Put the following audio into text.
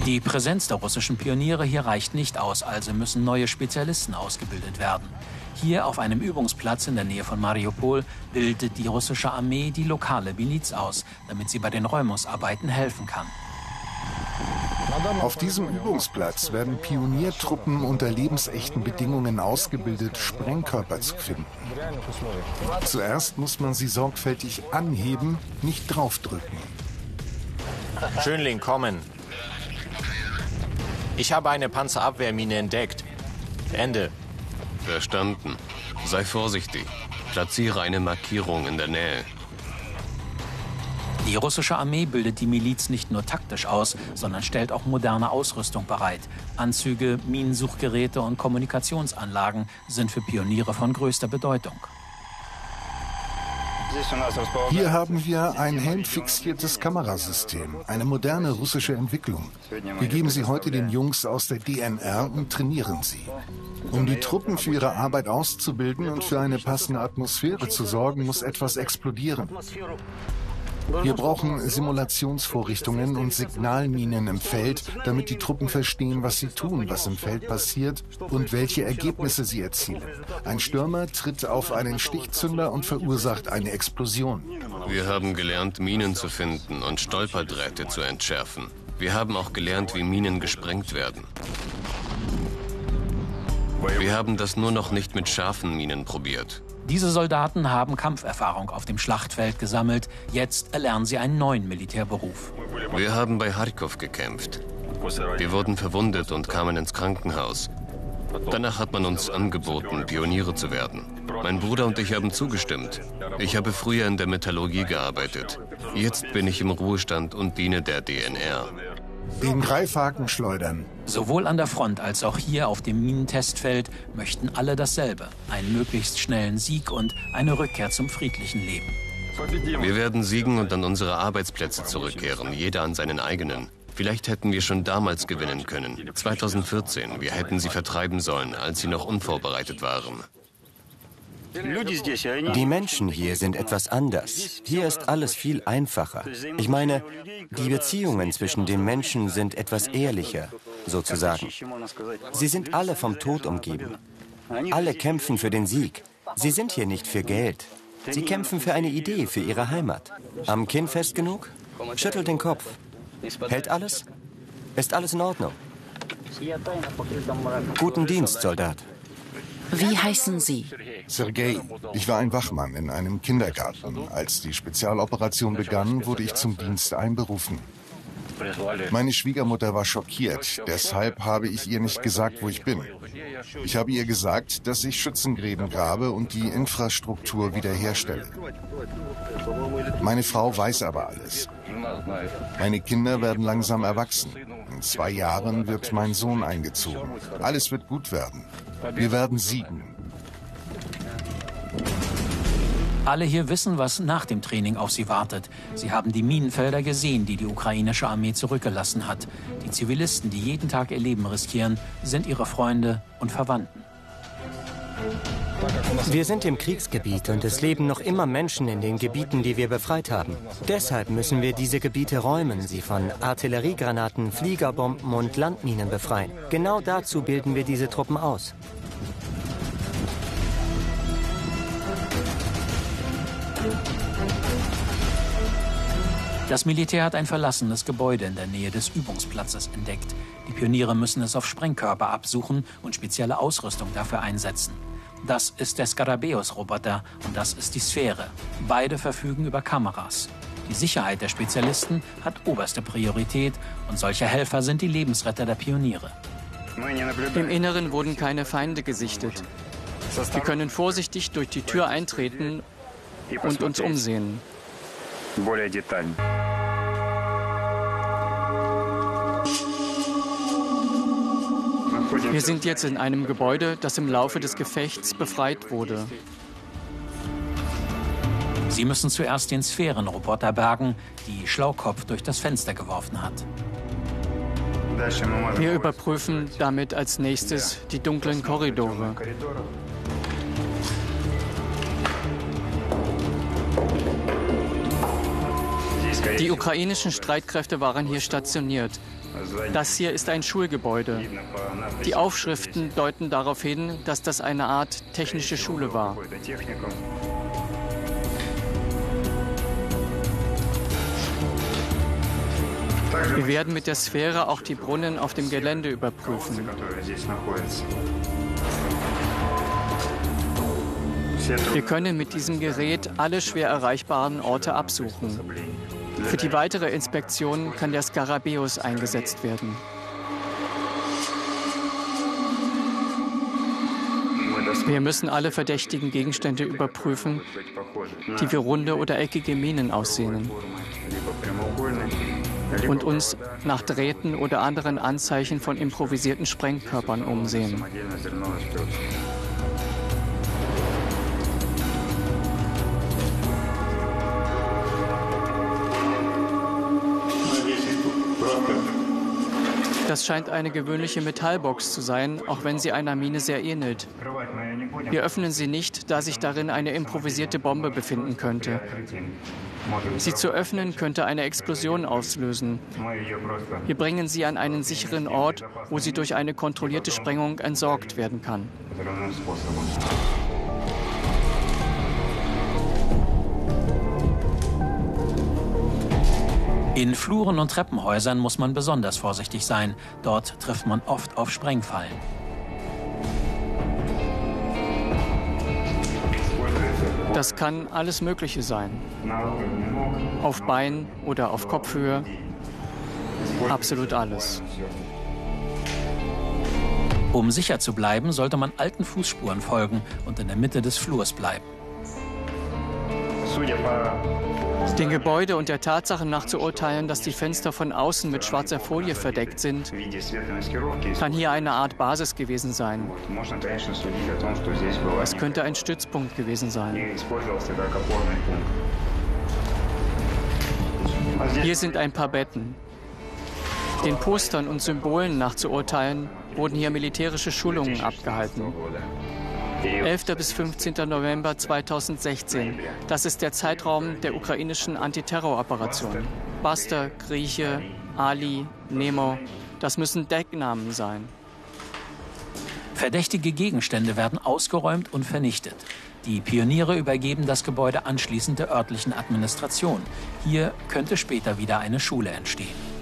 Die Präsenz der russischen Pioniere hier reicht nicht aus, also müssen neue Spezialisten ausgebildet werden. Hier auf einem Übungsplatz in der Nähe von Mariupol bildet die russische Armee die lokale Miliz aus, damit sie bei den Räumungsarbeiten helfen kann. Auf diesem Übungsplatz werden Pioniertruppen unter lebensechten Bedingungen ausgebildet, Sprengkörper zu finden. Zuerst muss man sie sorgfältig anheben, nicht draufdrücken. Schönling, kommen. Ich habe eine Panzerabwehrmine entdeckt. Ende. Verstanden. Sei vorsichtig. Platziere eine Markierung in der Nähe. Die russische Armee bildet die Miliz nicht nur taktisch aus, sondern stellt auch moderne Ausrüstung bereit. Anzüge, Minensuchgeräte und Kommunikationsanlagen sind für Pioniere von größter Bedeutung. Hier haben wir ein helmfixiertes Kamerasystem, eine moderne russische Entwicklung. Wir geben sie heute den Jungs aus der DNR und trainieren sie. Um die Truppen für ihre Arbeit auszubilden und für eine passende Atmosphäre zu sorgen, muss etwas explodieren. Wir brauchen Simulationsvorrichtungen und Signalminen im Feld, damit die Truppen verstehen, was sie tun, was im Feld passiert und welche Ergebnisse sie erzielen. Ein Stürmer tritt auf einen Stichzünder und verursacht eine Explosion. Wir haben gelernt, Minen zu finden und Stolperdrähte zu entschärfen. Wir haben auch gelernt, wie Minen gesprengt werden. Wir haben das nur noch nicht mit scharfen Minen probiert. Diese Soldaten haben Kampferfahrung auf dem Schlachtfeld gesammelt. Jetzt erlernen sie einen neuen Militärberuf. Wir haben bei Charkow gekämpft. Wir wurden verwundet und kamen ins Krankenhaus. Danach hat man uns angeboten, Pioniere zu werden. Mein Bruder und ich haben zugestimmt. Ich habe früher in der Metallurgie gearbeitet. Jetzt bin ich im Ruhestand und diene der DNR. Den Greifhaken schleudern. Sowohl an der Front als auch hier auf dem Minentestfeld möchten alle dasselbe. Einen möglichst schnellen Sieg und eine Rückkehr zum friedlichen Leben. Wir werden siegen und an unsere Arbeitsplätze zurückkehren, jeder an seinen eigenen. Vielleicht hätten wir schon damals gewinnen können. 2014, wir hätten sie vertreiben sollen, als sie noch unvorbereitet waren. Die Menschen hier sind etwas anders. Hier ist alles viel einfacher. Ich meine, die Beziehungen zwischen den Menschen sind etwas ehrlicher, sozusagen. Sie sind alle vom Tod umgeben. Alle kämpfen für den Sieg. Sie sind hier nicht für Geld. Sie kämpfen für eine Idee, für ihre Heimat. Am Kinn fest genug? Schüttelt den Kopf. Hält alles? Ist alles in Ordnung? Guten Dienst, Soldat. Wie heißen Sie? Sergei, ich war ein Wachmann in einem Kindergarten. Als die Spezialoperation begann, wurde ich zum Dienst einberufen. Meine Schwiegermutter war schockiert, deshalb habe ich ihr nicht gesagt, wo ich bin. Ich habe ihr gesagt, dass ich Schützengräben grabe und die Infrastruktur wiederherstelle. Meine Frau weiß aber alles. Meine Kinder werden langsam erwachsen. In 2 Jahren wird mein Sohn eingezogen. Alles wird gut werden. Wir werden siegen. Alle hier wissen, was nach dem Training auf sie wartet. Sie haben die Minenfelder gesehen, die die ukrainische Armee zurückgelassen hat. Die Zivilisten, die jeden Tag ihr Leben riskieren, sind ihre Freunde und Verwandten. Wir sind im Kriegsgebiet und es leben noch immer Menschen in den Gebieten, die wir befreit haben. Deshalb müssen wir diese Gebiete räumen, sie von Artilleriegranaten, Fliegerbomben und Landminen befreien. Genau dazu bilden wir diese Truppen aus. Das Militär hat ein verlassenes Gebäude in der Nähe des Übungsplatzes entdeckt. Die Pioniere müssen es auf Sprengkörper absuchen und spezielle Ausrüstung dafür einsetzen. Das ist der Skarabäus-Roboter und das ist die Sphäre. Beide verfügen über Kameras. Die Sicherheit der Spezialisten hat oberste Priorität und solche Helfer sind die Lebensretter der Pioniere. Im Inneren wurden keine Feinde gesichtet. Wir können vorsichtig durch die Tür eintreten und uns umsehen. Wir sind jetzt in einem Gebäude, das im Laufe des Gefechts befreit wurde. Sie müssen zuerst den Sphärenroboter bergen, die Schlaukopf durch das Fenster geworfen hat. Wir überprüfen damit als nächstes die dunklen Korridore. Die ukrainischen Streitkräfte waren hier stationiert. Das hier ist ein Schulgebäude. Die Aufschriften deuten darauf hin, dass das eine Art technische Schule war. Wir werden mit der Sphäre auch die Brunnen auf dem Gelände überprüfen. Wir können mit diesem Gerät alle schwer erreichbaren Orte absuchen. Für die weitere Inspektion kann der Skarabäus eingesetzt werden. Wir müssen alle verdächtigen Gegenstände überprüfen, die wie runde oder eckige Minen aussehen, und uns nach Drähten oder anderen Anzeichen von improvisierten Sprengkörpern umsehen. Das scheint eine gewöhnliche Metallbox zu sein, auch wenn sie einer Mine sehr ähnelt. Wir öffnen sie nicht, da sich darin eine improvisierte Bombe befinden könnte. Sie zu öffnen könnte eine Explosion auslösen. Wir bringen sie an einen sicheren Ort, wo sie durch eine kontrollierte Sprengung entsorgt werden kann. In Fluren und Treppenhäusern muss man besonders vorsichtig sein. Dort trifft man oft auf Sprengfallen. Das kann alles Mögliche sein. Auf Bein oder auf Kopfhöhe. Absolut alles. Um sicher zu bleiben, sollte man alten Fußspuren folgen und in der Mitte des Flurs bleiben. Den Gebäude und der Tatsache nach zu urteilen, dass die Fenster von außen mit schwarzer Folie verdeckt sind, kann hier eine Art Basis gewesen sein. Es könnte ein Stützpunkt gewesen sein. Hier sind ein paar Betten. Den Postern und Symbolen nach zu urteilen, wurden hier militärische Schulungen abgehalten. 11. bis 15. November 2016. Das ist der Zeitraum der ukrainischen Antiterroroperation. Buster, Grieche, Ali, Nemo, das müssen Decknamen sein. Verdächtige Gegenstände werden ausgeräumt und vernichtet. Die Pioniere übergeben das Gebäude anschließend der örtlichen Administration. Hier könnte später wieder eine Schule entstehen.